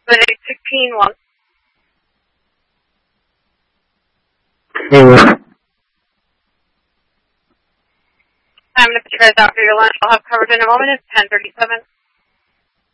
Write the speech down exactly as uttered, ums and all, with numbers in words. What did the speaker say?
eight sixteen one. Anyway. I'm going to put you guys out for your lunch. I'll have coverage in a moment. It's ten thirty-seven.